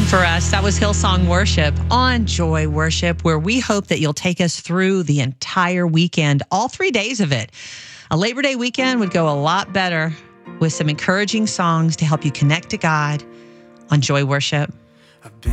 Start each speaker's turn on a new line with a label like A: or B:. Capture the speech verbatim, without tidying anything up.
A: for us. That was Hillsong Worship on Joy Worship, where we hope that you'll take us through the entire weekend, all three days of it. A Labor Day weekend would go a lot better with some encouraging songs to help you connect to God on Joy Worship.